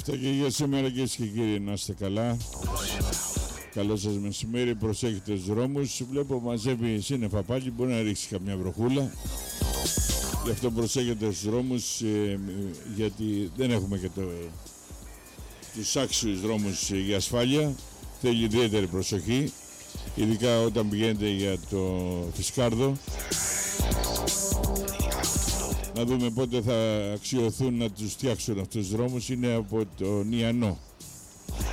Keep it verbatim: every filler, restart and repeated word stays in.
Αυτά και για σήμερα, κυρίες και κύριοι, να είστε καλά. Καλό σας μεσημέρι, προσέχετε τους δρόμους. Βλέπω μαζεύει σύννεφα πάλι, μπορεί να ρίξει καμιά βροχούλα. Γι' αυτό προσέχετε στους δρόμους, ε, γιατί δεν έχουμε και το, τους άξιους δρόμους για ασφάλεια. Θέλει ιδιαίτερη προσοχή, ειδικά όταν πηγαίνετε για το Φυσκάρδο. Να δούμε πότε θα αξιωθούν να τους φτιάξουν αυτούς τους δρόμους. Είναι από τον Ιαννό.